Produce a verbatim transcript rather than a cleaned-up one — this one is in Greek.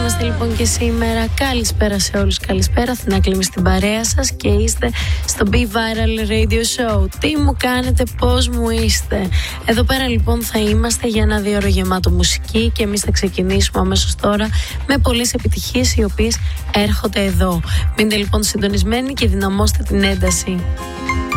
είμαστε λοιπόν και σήμερα. Καλησπέρα σε όλους, καλησπέρα. Αθηνά Κλίμη στην παρέα σας και είστε στο Be Viral Radio Show. Τι μου κάνετε, πώς μου είστε? Εδώ πέρα λοιπόν θα είμαστε για ένα δύο ώρο γεμάτο μουσική και εμείς θα ξεκινήσουμε αμέσως τώρα με πολλές επιτυχίες οι οποίες έρχονται εδώ. Μείνετε λοιπόν συντονισμένοι και δυναμώστε την ένταση.